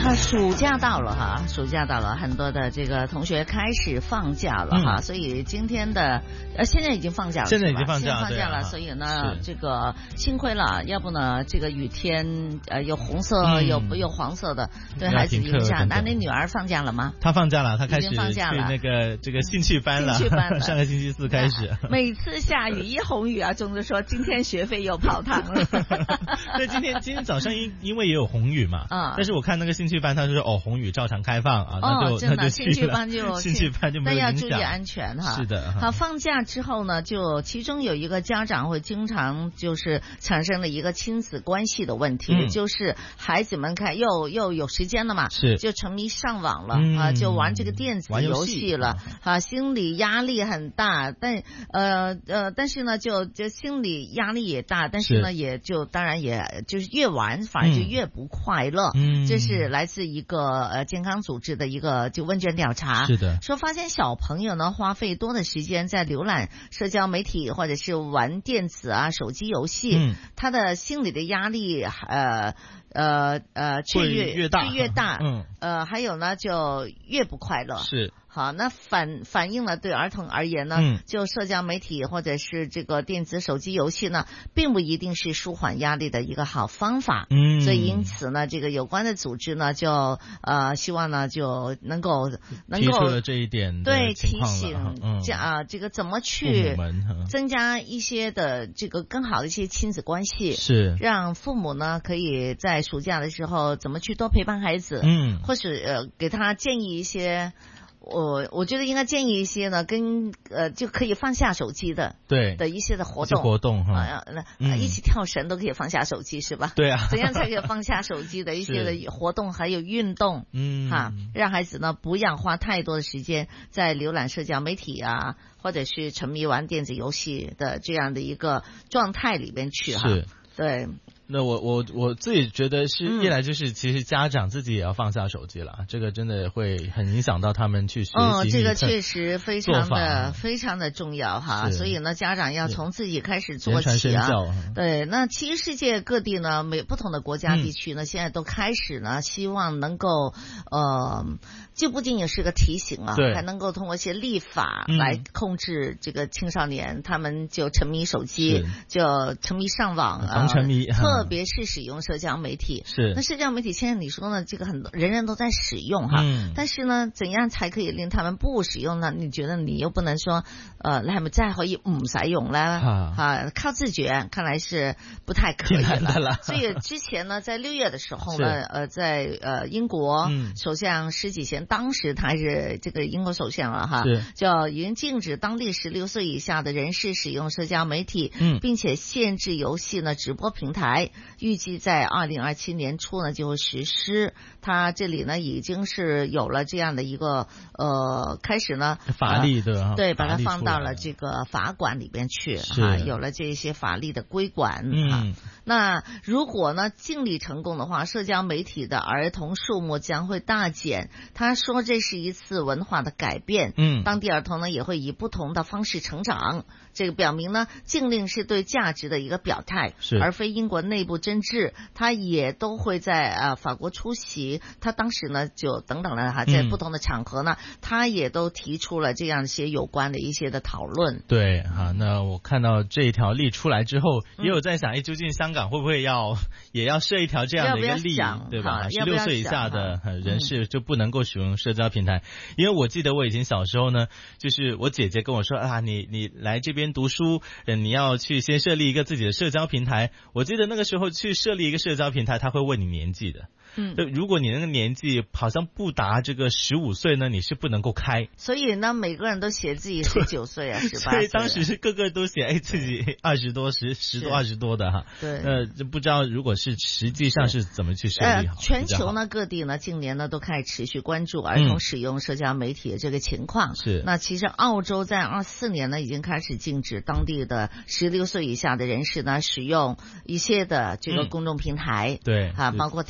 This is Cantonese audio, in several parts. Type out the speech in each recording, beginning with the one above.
暑假到了哈，暑假到了，很多的这个同学开始放假了哈，所以今天的现在已经放假了， 现在已经放假了，所以呢，这个幸亏了，要不呢，这个雨天有红色有黄色的，对孩子影响。那你女儿放假了吗？ 她放假了，她开始去那个这个兴趣班了，上个星期四开始。 每次下雨一红雨啊，钟子说今天学费又泡汤了。 对，今天早上因为也有红雨嘛，但是我看那个兴趣班，他说红雨照常开放啊，那就去了。兴趣班就没有影响， 但要注意安全哈。 是的。 好，放假之后呢，就其中有一个家长会经常就是产生了一个亲子关系的问题，就是孩子们看又有时间了嘛，就沉迷上网了啊，就玩这个电子游戏了啊，心理压力很大，但是呢，就心理压力也大，但是呢，也就当然也就是越玩反而就越不快乐。这是来自一个健康组织的一个就问卷调查， 是的， 说发现小朋友呢花费多的时间在浏览社交媒体或者是玩电子啊手机游戏，他的心理的压力却越大，还有呢就越不快乐。 是。 好，那反映了对儿童而言呢，就社交媒体或者是这个电子手机游戏呢，并不一定是舒缓压力的一个好方法。所以因此呢，这个有关的组织呢，就希望呢就能够提出了这一点对提醒这个怎么去增加一些的这个更好的一些亲子关系， 是让父母呢可以在暑假的时候怎么去多陪伴孩子，或是给他建议一些。我觉得应该建议一些呢，就可以放下手机的一些的活动一起跳绳都可以放下手机是吧？ 对啊， 怎样才可以放下手机的一些的活动还有运动，让孩子呢不要花太多的时间在浏览社交媒体啊，或者是沉迷玩电子游戏的这样的一个状态里边去哈。对。 那我自己觉得是一来就是其实家长自己也要放下手机了，这个真的会很影响到他们去学习。 这个确实非常的重要哈，所以呢家长要从自己开始做起啊。对，那其实世界各地呢不同的国家地区呢，现在都开始呢希望能够就不仅仅是个提醒啊，还能够通过一些立法来控制这个青少年他们就沉迷手机，就沉迷上网防沉迷。 特别是使用社交媒体，那社交媒体现在你说呢？这个人人都在使用哈，但是呢，怎样才可以令他们不使用呢？你觉得你又不能说，你係咪真係可以唔使用呢？靠自觉，看来是不太可以了。所以之前呢，在6月的时候呢，在英国首相施纪贤，当时他是这个英国首相了哈，就已经禁止当地16岁以下的人士使用社交媒体，并且限制游戏呢直播平台，预计在2027年初呢就会实施。它这里呢已经是有了这样的一个开始呢法律的对，把它放到了这个法管里边去有了这些法律的规管那如果呢禁令成功的话，社交媒体的儿童数目将会大减。他说这是一次文化的改变，当地儿童呢也会以不同的方式成长。这个表明呢禁令是对价值的一个表态，而非英国内部争执。他也都会在法国出席，他当时呢就等等了在不同的场合呢他也都提出了这样一些有关的一些的讨论。 对那我看到这一条例出来之后也有在想究竟香港会不会也要设一条这样的一个例，对吧？16岁以下的人士就不能够使用社交平台。因为我记得我以前小时候呢，就是我姐姐跟我说你来这边读书，你要去先设立一个自己的社交平台。我记得那个时候去设立一个社交平台，他会问你年纪的。如果你那个年纪好像不达这个15岁呢，你是不能够开。 所以呢，每个人都写自己19岁啊，18岁。 所以当时是个个都写自己20多、10多、20多的哈。 对。 就不知道如果是实际上是怎么去设立好。 全球呢各地呢近年呢都开始持续关注儿童使用社交媒体的这个情况。那其实澳洲在24年呢已经开始禁止当地的16岁以下的人士呢使用一些的这个公众平台。 对。 包括 T 字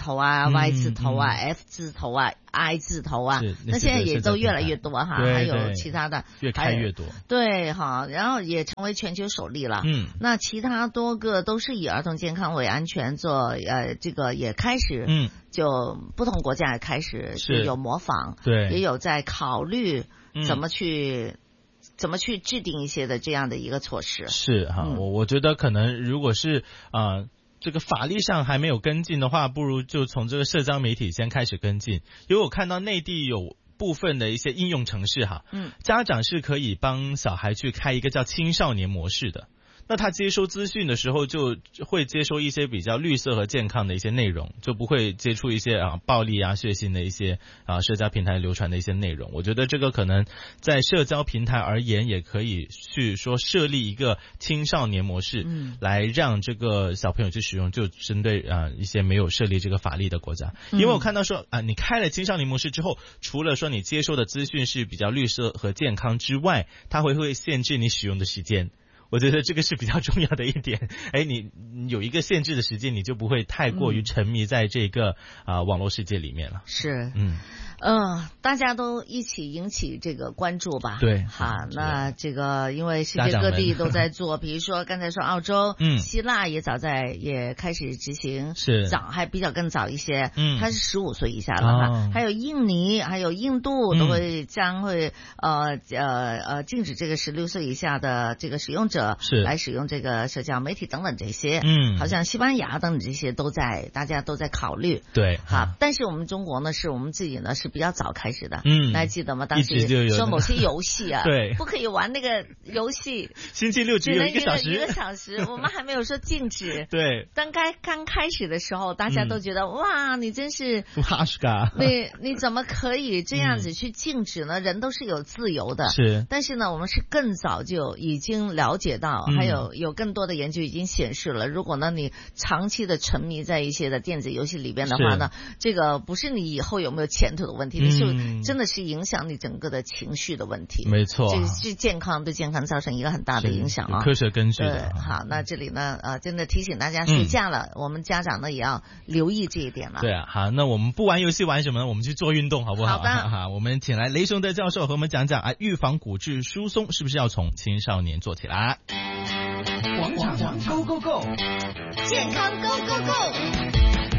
头啊、Y 字头啊、F 字头啊、I 字头啊，那现在也都越来越多哈，还有其他的越开越多， 对哈，然后也成为全球首例了。那其他多个都是以儿童健康为安全做这个也开始就不同国家也开始有模仿，对，也有在考虑怎么去制定一些的这样的一个措施。 是哈，我觉得可能如果是这个法律上还没有跟进的话，不如就从这个社交媒体先开始跟进。因为我看到内地有部分的一些应用程式哈，家长是可以帮小孩去开一个叫青少年模式的。那他接收资讯的时候就会接收一些比较绿色和健康的一些内容，就不会接触一些暴力血腥的一些社交平台流传的一些内容。我觉得这个可能在社交平台而言也可以去说设立一个青少年模式，来让这个小朋友去使用，就针对一些没有设立这个法律的国家。因为我看到说你开了青少年模式之后，除了说你接收的资讯是比较绿色和健康之外，它会限制你使用的时间。我觉得这个是比较重要的一点。你有一个限制的时间，你就不会太过于沉迷在这个网络世界里面了。 是，大家都一起引起这个关注吧。 对， 好，那这个因为世界各地都在做，比如说刚才说澳洲，希腊也也开始执行，是还比较更早一些，它是15岁以下了哈。还有印尼，还有印度都将会禁止这个16岁以下的这个使用者来使用这个社交媒体等等这些。好像西班牙等等这些大家都在考虑。 对， 好，但是我们中国呢，是我们自己呢是比较早开始的。你还记得吗？当时说某些游戏对， 不可以玩那个游戏， 星期六只有1个小时， 1个小时，我们还没有说禁止。 对， 刚开始的时候，大家都觉得哇，你真是你怎么可以这样子去禁止呢？人都是有自由的。 是， 但是呢，我们是更早就已经了解到，还有更多的研究已经显示了，如果呢你长期的沉迷在一些的电子游戏里边的话呢，这个不是你以后有没有前途的问题，真的是影响你整个的情绪的问题。 没错， 这是对健康造成一个很大的影响啊， 科学根据的。 对，好，那这里呢真的提醒大家，暑假了，我们家长呢也要留意这一点了。 对啊，好，那我们不玩游戏玩什么呢？我们去做运动好不好？ 好的， 好，我们请来雷雄德教授和我们讲讲预防骨质疏松是不是要从青少年做起来？ 广场 Go Go Go， 健康 Go Go Go。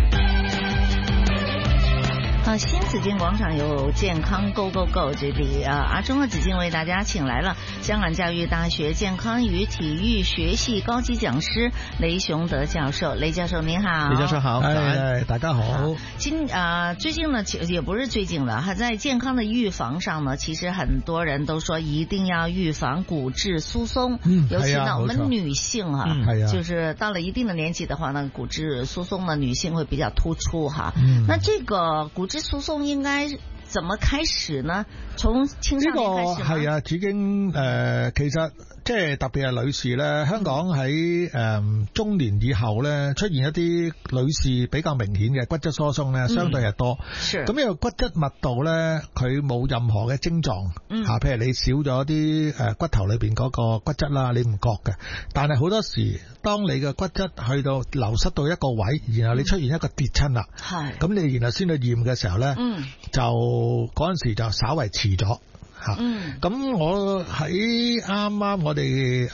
新紫荆广场有健康 Go Go Go， 这里阿中和紫荆为大家请来了香港教育大学健康与体育学系高级讲师雷雄德教授。雷教授您好。 雷教授好。 大家好。 最近呢，也不是最近了，还在健康的预防上呢，其实很多人都说一定要预防骨质疏松，尤其呢我们女性就是到了一定的年纪的话呢，骨质疏松呢女性会比较突出哈。那这个骨质疏松應該怎麼開始呢？從青少年開始嗎？ 係啊，已經其實即係特別係女士咧，香港喺中年以後咧出現一啲女士比較明顯嘅骨質疏鬆咧，相對係多。咁因為骨質密度咧，佢冇任何嘅症狀譬如你少咗啲骨頭裏邊嗰個骨質啦，你唔覺嘅。但係好多時，當你嘅骨質去到流失到一個位，然後你出現一個跌親啦，咁你然後先去驗嘅時候咧，就嗰陣時就稍為遲咗。咁我喺啱我哋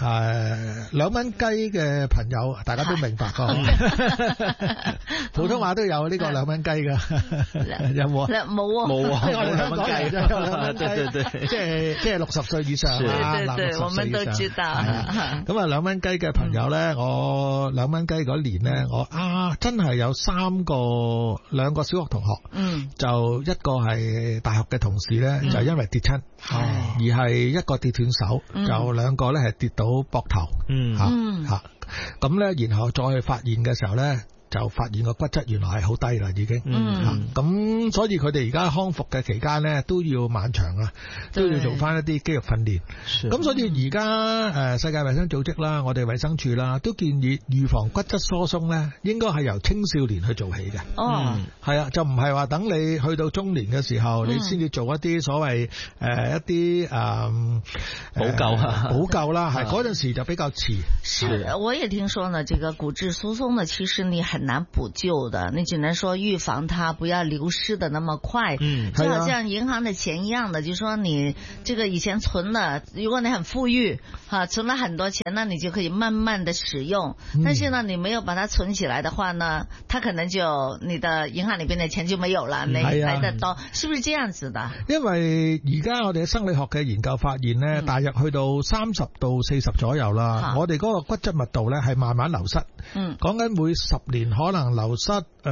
2蚊雞嘅朋友，大家都明白個普通話都有呢個2蚊雞㗎，有冇啊？冇啊！我哋2蚊雞啫，2蚊雞，即係60歲以上啊， 對，我們都知道。 咁2蚊雞嘅朋友咧，我2蚊雞嗰年咧，我真係有2個小學同學，就一個係大學嘅同事咧，就因為跌親。而係一個跌斷手，就2個咧係跌到膊頭，咁咧，然後再去發現嘅時候咧，就發現個骨質原來係好低啦，已經。咁所以佢哋而家康復嘅期間咧，都要漫長啊，都要做翻一啲肌肉訓練。咁所以而家世界衛生組織啦，我哋衛生署啦，都建議預防骨質疏鬆咧，應該係由青少年去做起嘅。係啊，就唔係話等你去到中年嘅時候，你先至做一啲所謂一啲補救啦，係嗰陣時就比較遲。 是，我也聽說呢，這個骨質疏鬆呢，其實你很很難補救的，你只能說預防它不要流失的那麼快。就好像銀行的錢一樣的，就是說你這個以前存了，如果你很富裕存了很多錢，那你就可以慢慢的使用。但是呢，你沒有把它存起來的話呢，它可能就你的銀行裏邊的錢就沒有了，你來得多，是不是這樣子的？ 因為而家我哋生理學嘅研究發現呢，大約去到30到40左右啦，我哋嗰個骨質密度呢係慢慢流失。講緊每10年可能流失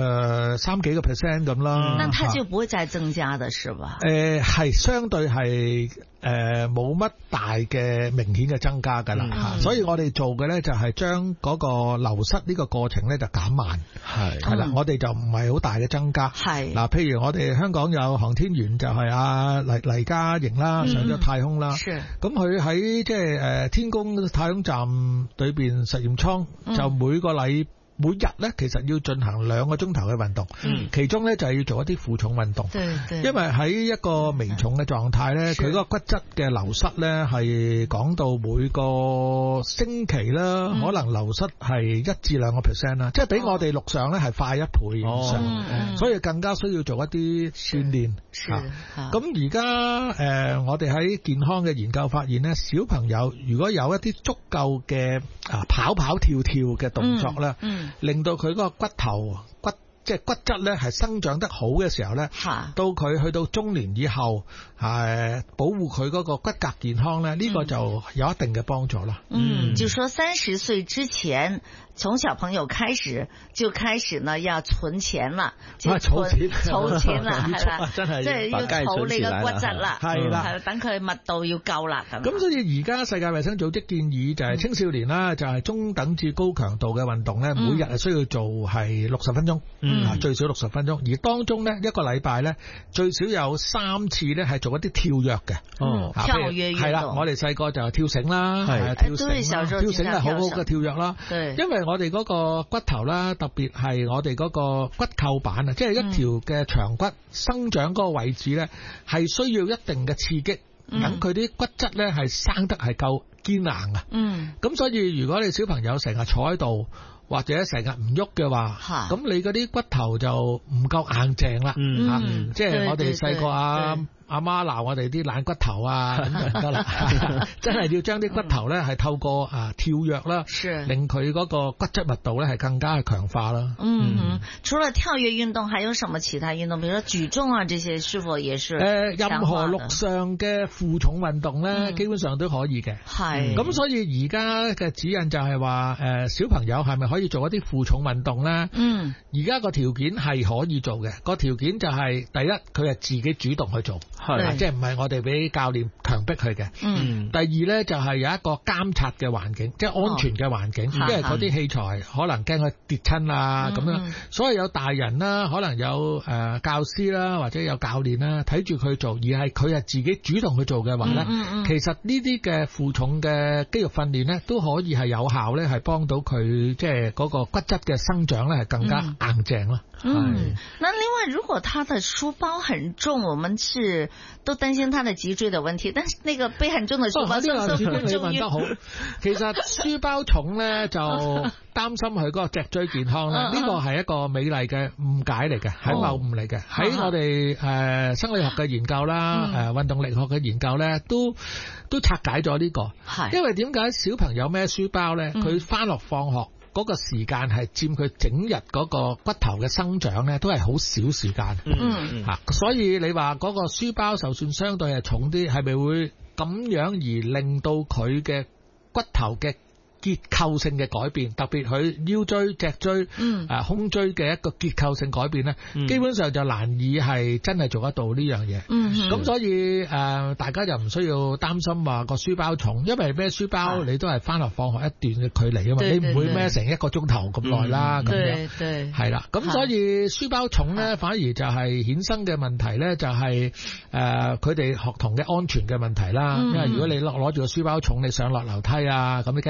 3幾個%咁啦。 那它就不會再增加的是吧？ 係相對係冇乜大嘅明顯嘅增加㗎啦。所以我哋做嘅呢就係將嗰個流失呢個過程呢就減慢。係啦，我哋就唔係好大嘅增加。係嗱，譬如我哋香港有航天員就係黎嘉瑩啦，上咗太空啦。咁佢喺即係天宮太空站裏邊實驗艙，就每日咧，其實要進行2個鐘頭嘅運動，其中咧就係要做一啲負重運動。因為喺一個微重嘅狀態咧，佢嗰個骨質嘅流失咧係講到每個星期啦，可能流失係1至2個%啦，即係比我哋陸上咧係快1倍以上，所以更加需要做一啲鍛鍊。咁而家我哋喺健康嘅研究發現咧，小朋友如果有一啲足夠嘅跑跳嘅動作咧，令到佢嗰個骨頭即係骨質咧係生長得好嘅時候咧，到佢去到中年以後，保護佢嗰個骨骼健康咧，呢個就有一定嘅幫助啦。 就說30歲之前，從小朋友開始就開始呢要存錢啦，儲錢啦，係啦，即係要儲你個骨質啦，係啦，等佢密度要夠啦。 咁所以而家世界衛生組織建議就係青少年啦，就係中等至高強度嘅運動咧，每日係需要做係60分鐘。最少60分鐘，而當中呢，一個禮拜呢，最少有3次呢係做一啲跳躍嘅。 跳躍運動係啦， 我哋細個就跳繩啦，跳繩係好好嘅跳躍啦。因為我哋嗰個骨頭啦，特別係我哋嗰個骨構板啊，即係一條嘅長骨生長嗰個位置呢，係需要一定嘅刺激，等佢啲骨質呢係生得係夠堅硬啊。咁所以如果你小朋友成日坐喺度，或者成日唔喐嘅話，咁你嗰啲骨頭就唔夠硬淨啦。即係我哋細個阿媽鬧我哋啲懶骨頭啊，咁就唔得啦。真係要將啲骨頭咧係透過跳躍啦，令佢嗰個骨質密度咧係更加強化啦。 除了跳躍運動，還有什麼其他運動？比如說舉重啊，這些是否也是？ 任何陸上嘅負重運動咧，基本上都可以嘅。係。咁所以而家嘅指引就係話，小朋友係咪可以做一啲負重運動咧？而家個條件係可以做嘅，個條件就係第一，佢係自己主動去做。即係唔係我哋俾教練強迫佢嘅。第二呢，就係有一個監察嘅環境，即係安全嘅環境，因為嗰啲器材可能驚佢跌親啊咁樣，所以有大人啦，可能有教師啦，或者有教練啦，睇住佢做，而係佢係自己主動去做嘅話呢，其實呢啲嘅負重嘅肌肉訓練呢，都可以係有效呢，係幫到佢即係嗰個骨質嘅生長呢，係更加硬淨啦。 那另外如果他的書包很重，我們是都擔心他的脊椎的問題，但是那個背很重的書包， 呢個主經理問得好。其實書包重呢，就擔心佢嗰個脊椎健康啦，呢個係一個美麗嘅誤解嚟嘅，係謬誤嚟嘅。喺我哋生理學嘅研究啦，運動力學嘅研究呢，都拆解咗呢個。因為點解小朋友孭書包呢？佢返學放學嗰個時間係佔佢整日嗰個骨頭嘅生長呢，都係好少時間。所以你話嗰個書包就算相對係重啲，係咪會咁樣而令到佢嘅骨頭嘅結構性嘅改變，特別佢腰椎、脊椎、胸椎嘅一個結構性改變呢，基本上就難以係真係做得到呢樣嘢。咁所以大家就唔需要擔心話個書包重，因為孭書包你都係返學放學一段嘅距離啊嘛，你唔會孭成1個鐘頭咁耐啦。咁樣係啦，咁所以書包重呢，反而就係衍生嘅問題呢，就係佢哋學童嘅安全嘅問題啦。因為如果你攞住個書包重，你上落樓梯啊，咁你驚佢跌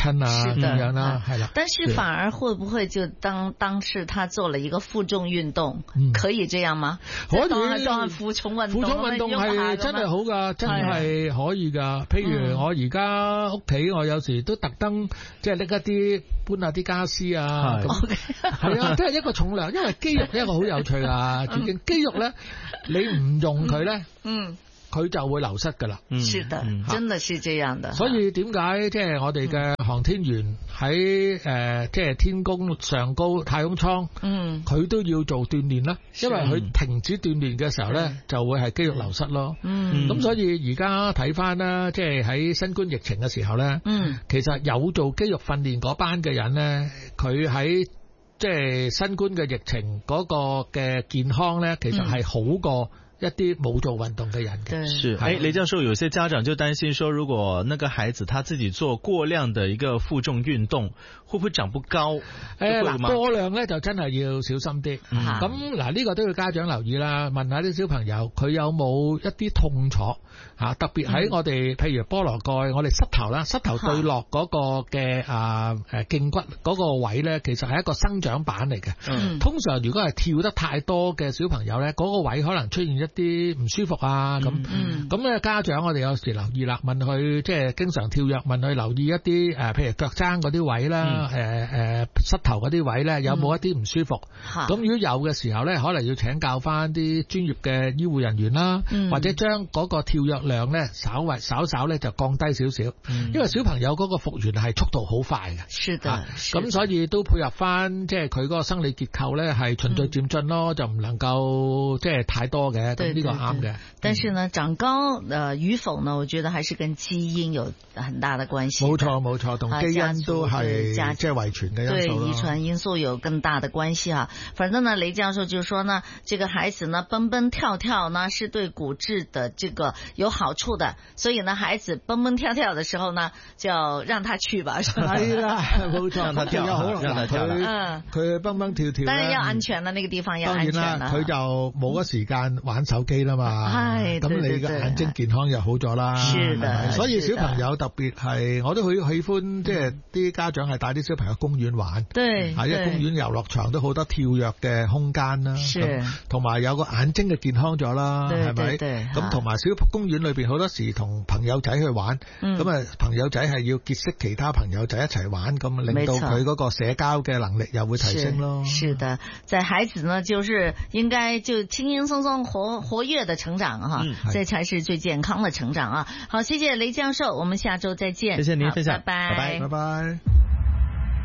親啊咁樣啦，係啦。 但是反而會不會就當是他做了一個負重運動，可以這樣嗎？ 可以當負重運動， 負重運動係真係好噶，真係可以噶。譬如我而家屋企，我有時都特登即係拎一啲搬下啲家私啊，係啊，都係一個重量，因為肌肉一個好有趣啊，肌肉咧你唔用佢咧，佢就會流失噶啦。 是的，真的是這樣的。 所以點解即係我哋嘅航天員喺即係天宮上高太空艙，佢都要做鍛煉啦。因為佢停止鍛煉嘅時候咧，就會係肌肉流失咯。咁所以而家睇翻啦，即係喺新冠疫情嘅時候咧，其實有做肌肉訓練嗰班嘅人咧，佢喺即係新冠嘅疫情嗰個嘅健康咧，其實係好過一啲冇做運動嘅人嘅。 是，雷教授，有些家長就擔心說，如果那個孩子他自己做過量的一個負重運動，會不會長不高？過量咧就真係要小心啲。咁嗱，呢個都要家長留意啦，問下啲小朋友佢有冇一啲痛楚吓，特別喺我哋譬如菠蘿蓋，我哋膝頭啦，膝頭對落嗰個嘅脛骨嗰個位咧，其實係一個生長板嚟嘅。通常如果係跳得太多嘅小朋友咧，嗰個位可能出現一啲唔舒服啊，咁咧家長我哋有時留意啦，問佢即係經常跳躍，問佢留意一啲譬如腳踭嗰啲位啦，膝頭嗰啲位咧有冇一啲唔舒服？咁如果有嘅時候咧，可能要請教翻啲專業嘅醫護人員啦，或者將嗰個跳躍量咧稍咧就降低少少，因為小朋友嗰個復原係速度好快嘅。是的，咁所以都配合翻即係佢嗰個生理結構咧係循序漸進咯，就唔能夠即係太多嘅。對，呢個啱嘅。但是呢，長高與否呢？我覺得還是跟基因有很大的關係。 冇錯，同基因都係即係遺傳嘅因素。 對，遺傳因素有更大的關係哈。反正呢，雷教授就說呢，這個孩子呢蹦蹦跳跳呢是對骨質的這個有好處的，所以呢，孩子蹦蹦跳跳的時候呢，就讓他去吧。 係啦，冇錯，讓他跳，讓他跳。佢蹦蹦跳跳。 當然要安全啦，那個地方要安全啦。 當然啦，佢就冇咗時間玩手機啦嘛。咁你嘅眼睛健康又好咗啦。是的，所以小朋友特別係，我都好喜歡，即係啲家長係帶啲小朋友公園玩。對，喺公園遊樂場都好多跳躍嘅空間啦。是，同埋有個眼睛嘅健康咗啦，係咪？咁同埋小公園裏邊好多時同朋友仔去玩，咁朋友仔係要結識其他朋友仔一齊玩，咁令到佢嗰個社交嘅能力又會提升咯。 是的，在孩子呢，就是應該就輕輕鬆鬆活躍的成長哈，這才是最健康的成長啊！好，謝謝雷教授，我們下周再見。 謝謝您分享， 拜拜， 拜拜。